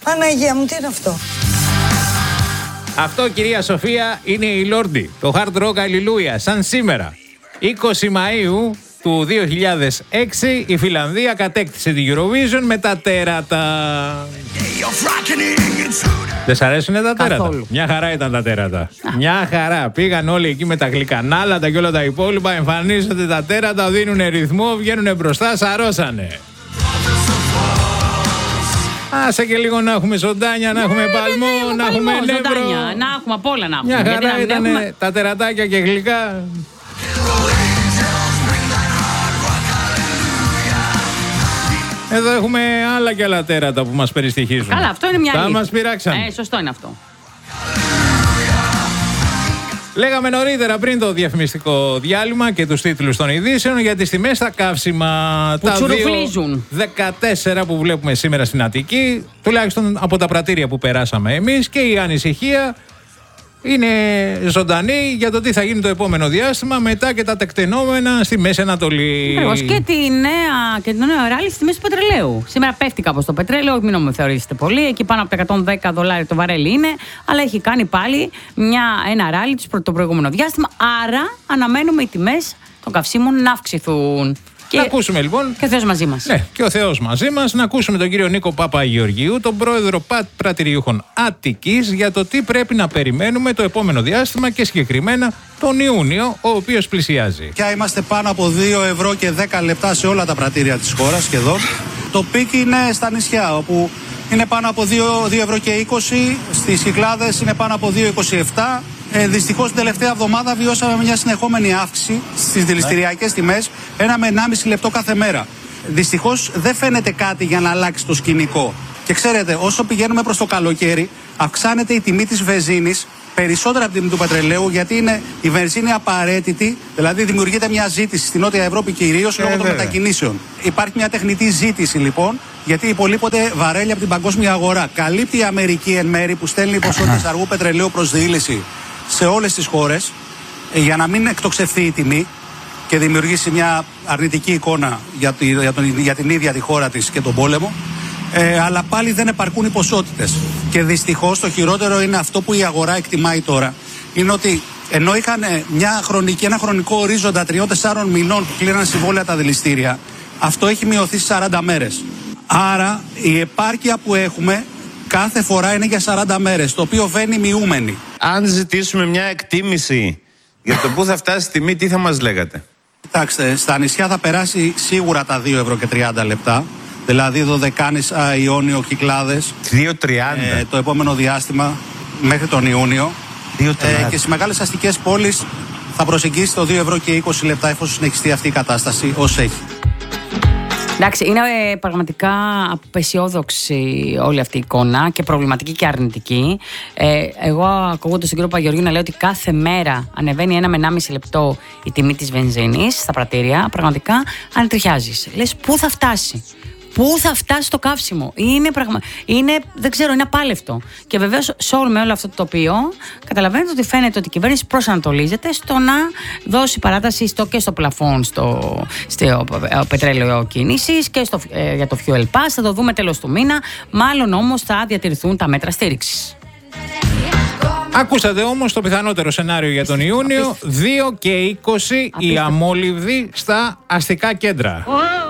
Παναγία μου, τι είναι αυτό? Αυτό, κυρία Σοφία, είναι η Λόρντι. Το Hard Rock Hallelujah, σαν σήμερα. 20 Μαΐου του 2006 η Φιλανδία κατέκτησε την Eurovision με τα τέρατα. Δεν σ' αρέσουν τα τέρατα? Καθόλου. Μια χαρά ήταν τα τέρατα. Μια χαρά. Πήγαν όλοι εκεί με τα γλυκανάλατα και όλα τα υπόλοιπα. Εμφανίζονται τα τέρατα, δίνουν ρυθμό, βγαίνουν μπροστά, σαρώσανε. Άσε και λίγο να έχουμε ζωντάνια, να έχουμε παλμό, να έχουμε νεύρο. Να έχουμε απ' όλα να έχουμε. Μια χαρά ήταν τα τερατάκια και γλυκά. Εδώ έχουμε άλλα και άλλα τέρατα που μας περιστοιχίζουν. Καλά, αυτό είναι μια αλήθεια. Τα μας πειράξαν. Σωστό είναι αυτό. Λέγαμε νωρίτερα πριν το διαφημιστικό διάλειμμα και τους τίτλους των ειδήσεων για τις τιμές στα καύσιμα. Που τα τσουρουφλίζουν. 2,14 που βλέπουμε σήμερα στην Αττική, τουλάχιστον από τα πρατήρια που περάσαμε εμείς, και η ανησυχία είναι ζωντανή για το τι θα γίνει το επόμενο διάστημα μετά και τα τεκτενόμενα στη Μέση Ανατολή. Ακριβώς. Και το νέο ράλι στις τιμές του πετρελαίου. Σήμερα πέφτει κάπως το πετρέλαιο, μην μου θεωρήσετε πολύ. Εκεί πάνω από τα $110 το βαρέλι είναι, αλλά έχει κάνει πάλι ένα ράλι το προηγούμενο διάστημα. Άρα αναμένουμε οι τιμές των καυσίμων να αυξηθούν. Να ακούσουμε λοιπόν. Και ο Θεός μαζί μας. Ναι, και ο Θεός μαζί μας. Να ακούσουμε τον κύριο Νίκο Παπαγεωργίου, τον πρόεδρο πρατηριούχων Αττικής, για το τι πρέπει να περιμένουμε το επόμενο διάστημα και συγκεκριμένα τον Ιούνιο, ο οποίος πλησιάζει. Πια είμαστε πάνω από 2 ευρώ και 10 λεπτά σε όλα τα πρατήρια της χώρας σχεδόν. Το πικ είναι στα νησιά, όπου είναι πάνω από 2 ευρώ και 20, στις Κυκλάδες είναι πάνω από 2,27. Δυστυχώς την τελευταία εβδομάδα βιώσαμε μια συνεχόμενη αύξηση στις δηληστηριακές τιμές, 1 με 1,5 λεπτό κάθε μέρα. Δυστυχώς δεν φαίνεται κάτι για να αλλάξει το σκηνικό. Και ξέρετε, όσο πηγαίνουμε προς το καλοκαίρι, αυξάνεται η τιμή της βενζίνης περισσότερα από την τιμή του πετρελαίου, γιατί είναι η βενζίνη απαραίτητη, δηλαδή δημιουργείται μια ζήτηση στην Νότια Ευρώπη κυρίως λόγω των μετακινήσεων. Υπάρχει μια τεχνητή ζήτηση λοιπόν, γιατί υπολείπονται βαρέλια από την παγκόσμια αγορά. Καλύπτει η Αμερική εν μέρη που στέλνει ποσότητες αργού πετρελαίου προς διήλυση σε όλες τις χώρες, για να μην εκτοξευθεί η τιμή και δημιουργήσει μια αρνητική εικόνα για την ίδια τη χώρα της και τον πόλεμο. Αλλά πάλι δεν επαρκούν οι ποσότητες. Και δυστυχώς το χειρότερο είναι αυτό που η αγορά εκτιμάει τώρα. Είναι ότι ενώ είχαν ένα χρονικό ορίζοντα 3-4 μηνών που κλείναν συμβόλαια τα δηληστήρια, αυτό έχει μειωθεί σε 40 μέρες. Άρα η επάρκεια που έχουμε κάθε φορά είναι για 40 μέρες, το οποίο βαίνει μειούμενη. Αν ζητήσουμε μια εκτίμηση για το πού θα φτάσει η τιμή, τι θα μας λέγατε? Κοιτάξτε, στα νησιά θα περάσει σίγουρα τα 2 ευρώ και 30 λεπτά. Δηλαδή Δωδεκάνησα, Ιόνιο, Κυκλάδες. 2,30. Το επόμενο διάστημα μέχρι τον Ιούνιο. Και στις μεγάλες αστικές πόλεις θα προσεγγίσει το 2 ευρώ και 20 λεπτά εφόσον συνεχιστεί αυτή η κατάσταση ως έχει. Εντάξει, είναι πραγματικά απεσιόδοξη όλη αυτή η εικόνα και προβληματική και αρνητική. Εγώ ακούγοντας τον κύριο Παπαγεωργίου να λέει ότι κάθε μέρα ανεβαίνει 1 με 1,5 λεπτό η τιμή της βενζίνης στα πρατήρια, πραγματικά ανατριχιάζεις. Λες, πού θα φτάσει? Πού θα φτάσει το καύσιμο? Δεν ξέρω, είναι απάλευτο. Και βεβαίως με όλο αυτό το τοπίο καταλαβαίνετε ότι φαίνεται ότι η κυβέρνηση προσανατολίζεται στο να δώσει παράταση και στο πλαφόν στο πετρέλαιο κίνησης και για το fuel pass. Θα το δούμε τέλος του μήνα. Μάλλον όμως θα διατηρηθούν τα μέτρα στήριξης. Ακούσατε όμως το πιθανότερο σενάριο για τον Ιούνιο. 2 και 20 η αμόλυβδη στα αστικά κέντρα.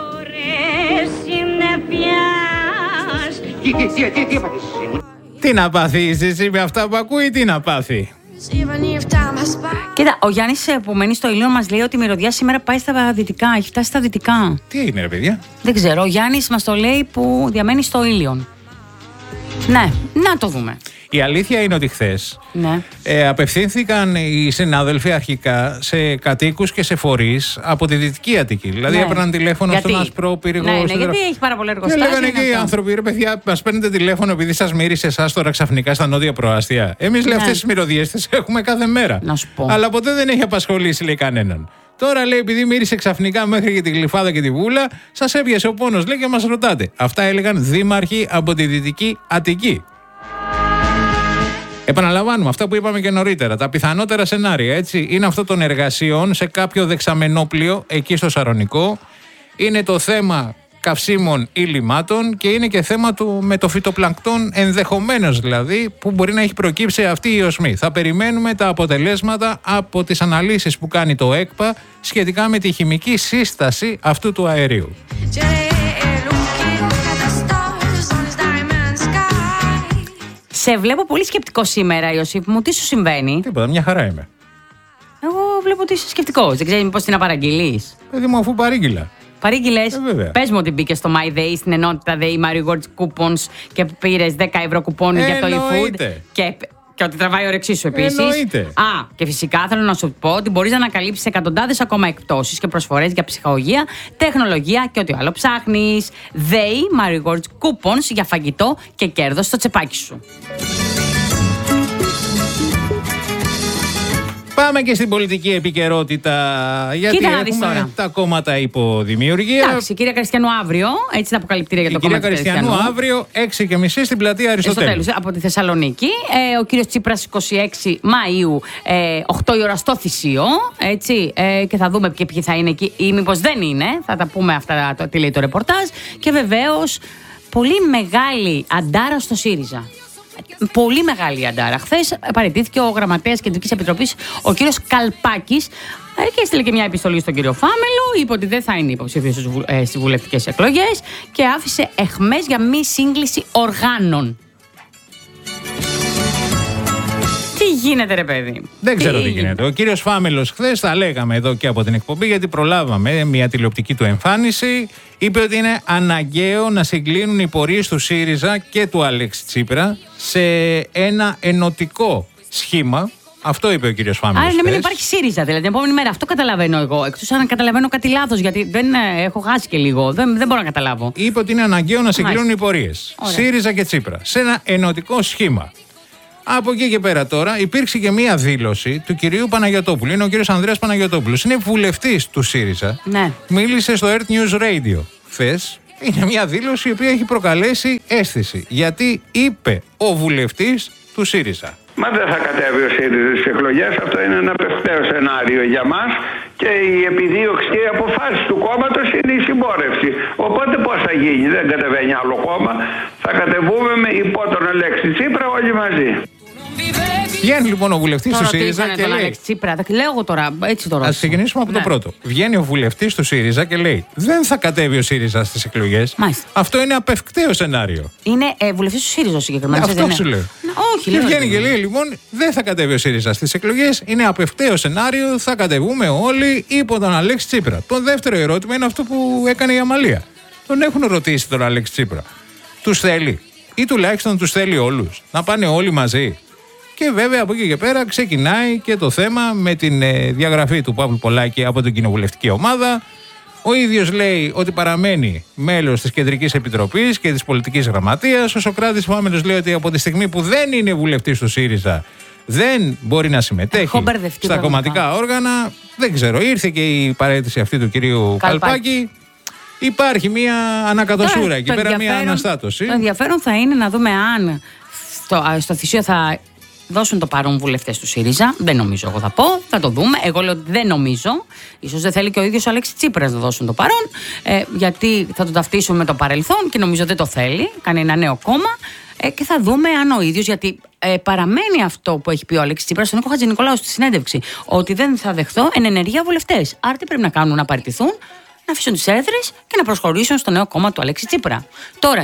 Τι να πάθεις εσύ με αυτά που ακούει, τι να πάθει? Κοίτα, ο Γιάννης που μένει στο Ήλιον μας λέει ότι η μυρωδιά σήμερα πάει στα δυτικά, έχει φτάσει στα δυτικά. Τι είναι ρε παιδιά? Δεν ξέρω, ο Γιάννης μας το λέει που διαμένει στο Ήλιον. Ναι, να το δούμε. Η αλήθεια είναι ότι χθες απευθύνθηκαν οι συνάδελφοι αρχικά σε κατοίκους και σε φορείς από τη Δυτική Αττική. Δηλαδή έπαιρναν τηλέφωνο στον Ασπρόπυργο. Ναι, γιατί έχει πάρα πολλά εργοστάσια. Και λέγανε και οι άνθρωποι, ρε παιδιά, μας παίρνετε τηλέφωνο επειδή σας μύρισε εσάς τώρα ξαφνικά στα νότια προάστια. Εμείς λέει αυτές τις μυρωδιές τις έχουμε κάθε μέρα. Να σου πω. Αλλά ποτέ δεν έχει απασχολήσει λέει κανέναν. Τώρα λέει, επειδή μύρισε ξαφνικά μέχρι και τη Γλυφάδα και τη Βούλα, σας έπιασε ο πόνος, λέει, και μας ρωτάτε. Αυτά έλεγαν δήμαρχοι από τη Δυτική Αττική. Επαναλαμβάνουμε αυτά που είπαμε και νωρίτερα. Τα πιθανότερα σενάρια, έτσι, είναι αυτό των εργασιών σε κάποιο δεξαμενόπλιο εκεί στο Σαρονικό. Είναι το θέμα καυσίμων ή λιμάτων και είναι και θέμα του με το φυτοπλανκτόν, ενδεχομένως δηλαδή, που μπορεί να έχει προκύψει αυτή η οσμή. Θα περιμένουμε τα αποτελέσματα από τις αναλύσεις που κάνει το ΕΚΠΑ σχετικά με τη χημική σύσταση αυτού του αερίου. Σε βλέπω πολύ σκεπτικό σήμερα, Ιωσήφ μου. Τι σου συμβαίνει? Τίποτα, μια χαρά είμαι. Εγώ βλέπω ότι είσαι σκεπτικός. Δεν ξέρεις μήπως την απαραγγείλεις? Παιδί μου, αφού παρήγγειλα. Παρήγγειλες. Βέβαια. Πες μου ότι μπήκες στο MyDay, στην ενότητα Day Mario Rewards Coupons και πήρες 10 ευρώ κουπόνι για το eFood. Και ότι τραβάει η όρεξή σου επίσης. Εννοείται. Και φυσικά θέλω να σου πω ότι μπορείς να ανακαλύψεις εκατοντάδες ακόμα εκπτώσεις και προσφορές για ψυχαγωγία, τεχνολογία και ό,τι άλλο ψάχνεις. Day Mario Rewards Coupons για φαγητό και κέρδος στο τσεπάκι σου. Πάμε και στην πολιτική επικαιρότητα, γιατί έχουμε τώρα τα κόμματα υποδημιουργία. Εντάξει, κυρία Κριστιανού αύριο, έτσι τα αποκαλυπτήρια για το κόμμα της Κριστιανού αύριο, 6:30 στην πλατεία Αριστοτέλους. Από τη Θεσσαλονίκη. Ο κύριος Τσίπρας 26 Μαΐου, 8 η ώρα στο Θησίο. Έτσι, και θα δούμε και ποιοι θα είναι εκεί ή μήπως δεν είναι. Θα τα πούμε αυτά, τι λέει το ρεπορτάζ. Και βεβαίως, πολύ μεγάλη αντάρα στο ΣΥΡΙΖΑ. Πολύ μεγάλη αντάρα. Χθες παραιτήθηκε ο γραμματέας Κεντρικής Επιτροπής, ο κύριος Καλπάκης, και έστειλε και μια επιστολή στον κύριο Φάμελο. Είπε ότι δεν θα είναι υποψήφιος στις βουλευτικές εκλογές και άφησε εχμές για μη σύγκληση οργάνων. Τι γίνεται, ρε παιδί? Δεν ξέρω τι γίνεται. Ο κύριος Φάμελος χθες, τα λέγαμε εδώ και από την εκπομπή, γιατί προλάβαμε μια τηλεοπτική του εμφάνιση. Είπε ότι είναι αναγκαίο να συγκλίνουν οι πορείες του ΣΥΡΙΖΑ και του Αλέξη Τσίπρα σε ένα ενωτικό σχήμα. Αυτό είπε ο κύριος Φάμελος. Άρα να μην υπάρχει ΣΥΡΙΖΑ, δηλαδή την επόμενη μέρα. Αυτό καταλαβαίνω εγώ. Εκτός αν καταλαβαίνω κάτι λάθος, γιατί δεν έχω χάσει και λίγο. Δεν μπορώ να καταλάβω. Είπε ότι είναι αναγκαίο να συγκλίνουν οι πορείες. ΣΥΡΙΖΑ και Τσίπρα. Σε ένα ενωτικό σχήμα. Από εκεί και πέρα τώρα υπήρξε και μία δήλωση του κυρίου Παναγιωτόπουλου. Είναι ο κύριος Ανδρέας Παναγιωτόπουλος. Είναι βουλευτής του ΣΥΡΙΖΑ. Ναι. Μίλησε στο Earth News Radio χθες. Είναι μία δήλωση η οποία έχει προκαλέσει αίσθηση. Γιατί είπε ο βουλευτής του ΣΥΡΙΖΑ: Μα δεν θα κατέβει ο ΣΥΡΙΖΑ στις εκλογές. Αυτό είναι ένα απευκταίο σενάριο για μας. Και η επιδίωξη και οι αποφάσεις του κόμματος είναι η συμπόρευση. Οπότε πώς θα γίνει? Δεν κατεβαίνει άλλο κόμμα. Θα κατεβούμε υπό τον Αλέξη Τσίπρα όλοι μαζί. Βγαίνει λοιπόν ο βουλευτής του ΣΥΡΙΖΑ και λέει. Αλέξη Τσίπρα, λέω εγώ τώρα, έτσι το ρωτήσω. Ας ξεκινήσουμε από το πρώτο. Βγαίνει ο βουλευτής του ΣΥΡΙΖΑ και λέει: δεν θα κατέβει ο ΣΥΡΙΖΑ στις εκλογές. Αυτό είναι απευκταίο σενάριο. Είναι βουλευτής του ΣΥΡΙΖΑ συγκεκριμένα. Αυτό σου λέω. Όχι, και βγαίνει και λέει: λοιπόν, δεν θα κατέβει ο ΣΥΡΙΖΑ στις εκλογές. Είναι απευκταίο σενάριο. Θα κατεβούμε όλοι υπό τον Αλέξη Τσίπρα. Το δεύτερο ερώτημα είναι αυτό που έκανε η Αμαλία. Τον έχουν ρωτήσει τον Αλέξη Τσίπρα. Τους θέλει, ή τουλάχιστον τους θέλει όλους, να πάνε όλοι μαζί? Και βέβαια από εκεί και πέρα ξεκινάει και το θέμα με την διαγραφή του Παύλου Πολάκη από την κοινοβουλευτική ομάδα. Ο ίδιος λέει ότι παραμένει μέλος της Κεντρικής Επιτροπής και της Πολιτικής Γραμματείας. Ο Σωκράτης Φάμελος λέει ότι από τη στιγμή που δεν είναι βουλευτής του ΣΥΡΙΖΑ δεν μπορεί να συμμετέχει στα κομματικά όργανα. Δεν ξέρω, ήρθε και η παραίτηση αυτή του κυρίου Καλπάκη. Υπάρχει μια ανακατοσούρα εκεί πέρα, μια αναστάτωση. Το ενδιαφέρον θα είναι να δούμε αν στο Θησίο θα δώσουν το παρόν βουλευτές του ΣΥΡΙΖΑ. Δεν νομίζω, εγώ θα πω. Θα το δούμε. Εγώ λέω ότι δεν νομίζω. Ίσως δεν θέλει και ο ίδιος ο Αλέξης Τσίπρας να δώσουν το παρόν. Γιατί θα τον ταυτίσουν με το παρελθόν και νομίζω δεν το θέλει. Κάνει ένα νέο κόμμα. Και θα δούμε αν ο ίδιος, γιατί παραμένει αυτό που έχει πει ο Αλέξης Τσίπρας στον Νίκο Χατζηνικολάου στη συνέντευξη, ότι δεν θα δεχθώ εν ενεργεία βουλευτές. Άρα τι πρέπει να κάνουν? Να παραιτηθούν, να αφήσουν τις έδρες και να προσχωρήσουν στο νέο κόμμα του Αλέξη Τσίπρα. Τώρα,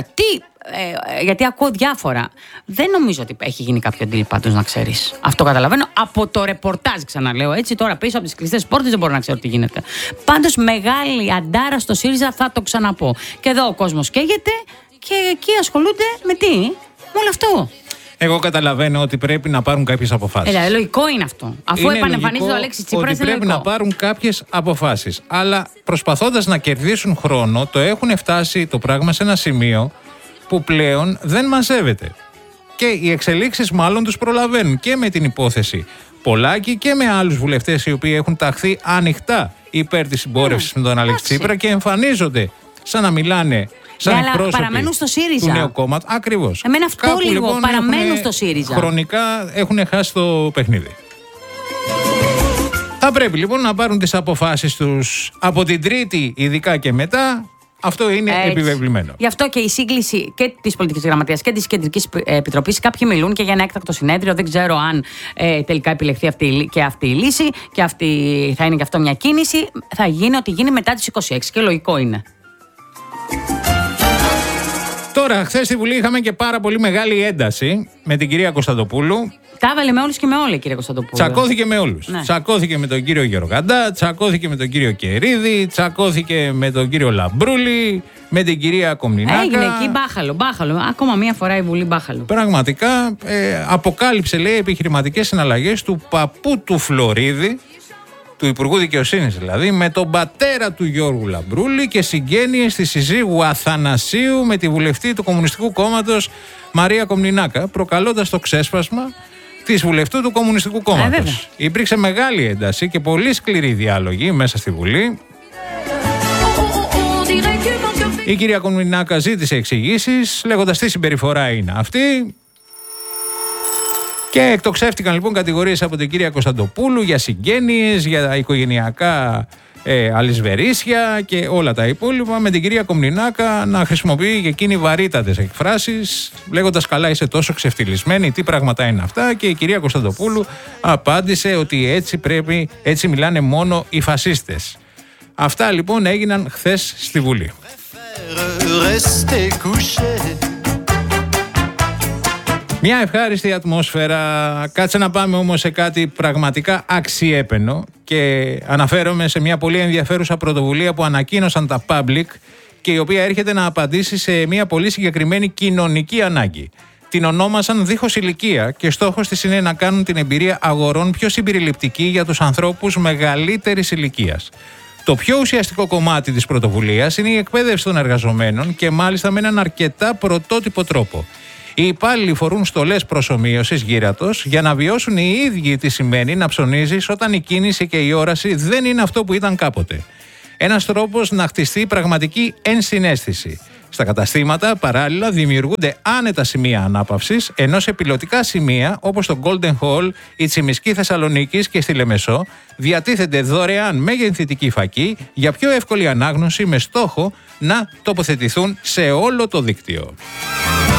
γιατί ακούω διάφορα. Δεν νομίζω ότι έχει γίνει κάποιο deal, πάντως, να ξέρεις. Αυτό καταλαβαίνω από το ρεπορτάζ, ξαναλέω έτσι. Τώρα πίσω από τις κλειστές πόρτες δεν μπορώ να ξέρω τι γίνεται. Πάντως, μεγάλη αντάρα στο ΣΥΡΙΖΑ, θα το ξαναπώ. Και εδώ ο κόσμος καίγεται και εκεί ασχολούνται με τι? Με όλο αυτό. Εγώ καταλαβαίνω ότι πρέπει να πάρουν κάποιες αποφάσεις. Λογικό είναι αυτό. Αφού επανεμφανίζεται ο Αλέξης Τσίπρας, ότι πρέπει να πάρουν κάποιες αποφάσεις. Αλλά προσπαθώντας να κερδίσουν χρόνο, το έχουν φτάσει το πράγμα σε ένα σημείο που πλέον δεν μαζεύεται. Και οι εξελίξεις μάλλον τους προλαβαίνουν και με την υπόθεση Πολάκη και με άλλους βουλευτές οι οποίοι έχουν ταχθεί ανοιχτά υπέρ της συμπόρευσης με τον Αλέξη Τσίπρα και εμφανίζονται σαν να μιλάνε σαν εκπρόσωποι παραμένουν στο ΣΥΡΙΖΑ. του νέου κόμματο. Ακριβώς. Εμένα αυτό κάπου, λίγο λοιπόν, παραμένουν στο ΣΥΡΙΖΑ. Χρονικά έχουν χάσει το παιχνίδι. Θα πρέπει λοιπόν να πάρουν τις αποφάσεις τους από την Τρίτη ειδικά και μετά Αυτό είναι επιβεβλημένο. Γι' αυτό και η σύγκληση και της Πολιτικής Γραμματείας και της Κεντρικής Επιτροπής, κάποιοι μιλούν και για ένα έκτακτο συνέδριο. Δεν ξέρω αν τελικά επιλεχθεί αυτή η λύση και αυτή θα είναι και αυτό μια κίνηση. Θα γίνει ό,τι γίνει μετά τις 26 και λογικό είναι. Τώρα, χθες στη Βουλή είχαμε και πάρα πολύ μεγάλη ένταση με την κυρία Κωνσταντοπούλου. Τα έβαλε με όλους και με όλα, κύριε Κωνσταντοπούλου. Τσακώθηκε με όλους. Ναι. Τσακώθηκε με τον κύριο Γεωργαντά, τσακώθηκε με τον κύριο Κερίδη, τσακώθηκε με τον κύριο Λαμπρούλη, με την κυρία Κομνηνάκα. Έγινε εκεί μπάχαλο. Ακόμα μία φορά η Βουλή μπάχαλο. Πραγματικά αποκάλυψε, λέει, επιχειρηματικές συναλλαγές του παππού του Φλωρίδη, του Υπουργού Δικαιοσύνης δηλαδή, με τον πατέρα του Γιώργου Λαμπρούλη και συγγένειες στη συζύγου Αθανασίου με τη βουλευτή του Κομμουνιστικού Κόμματος Μαρία Κομνηνάκα, προκαλώντας το ξέσπασμα της βουλευτού του Κομμουνιστικού Κόμματος. Υπήρξε μεγάλη ένταση και πολύ σκληρή διάλογη μέσα στη Βουλή. Η κυρία Κομνηνάκα ζήτησε εξηγήσεις, λέγοντας τι συμπεριφορά είναι αυτή. Και εκτοξεύτηκαν λοιπόν κατηγορίες από την κυρία Κωνσταντοπούλου για συγγένειες, για οικογενειακά αλυσβερίσια και όλα τα υπόλοιπα, με την κυρία Κομνηνάκα να χρησιμοποιεί και εκείνη βαρύτατες εκφράσεις, λέγοντας καλά είσαι τόσο ξεφτυλισμένη, τι πράγματα είναι αυτά, και η κυρία Κωνσταντοπούλου απάντησε ότι έτσι μιλάνε μόνο οι φασίστες. Αυτά λοιπόν έγιναν χθες στη Βουλή. Μια ευχάριστη ατμόσφαιρα. Κάτσε να πάμε όμως σε κάτι πραγματικά αξιέπαινο και αναφέρομαι σε μια πολύ ενδιαφέρουσα πρωτοβουλία που ανακοίνωσαν τα Public και η οποία έρχεται να απαντήσει σε μια πολύ συγκεκριμένη κοινωνική ανάγκη. Την ονόμασαν Δίχως Ηλικία και στόχος της είναι να κάνουν την εμπειρία αγορών πιο συμπεριληπτική για τους ανθρώπους μεγαλύτερης ηλικίας. Το πιο ουσιαστικό κομμάτι της πρωτοβουλίας είναι η εκπαίδευση των εργαζομένων και μάλιστα με έναν αρκετά πρωτότυπο τρόπο. Οι υπάλληλοι φορούν στολές προσομοίωσης γύρατος για να βιώσουν οι ίδιοι τι σημαίνει να ψωνίζεις όταν η κίνηση και η όραση δεν είναι αυτό που ήταν κάποτε. Ένας τρόπος να χτιστεί πραγματική ενσυναίσθηση. Στα καταστήματα παράλληλα δημιουργούνται άνετα σημεία ανάπαυσης, ενώ σε πιλωτικά σημεία όπως το Golden Hall, η Τσιμισκή Θεσσαλονίκης και στη Λεμεσό διατίθενται δωρεάν μεγενθητικοί φακοί για πιο εύκολη ανάγνωση με στόχο να τοποθετηθούν σε όλο το δίκτυο.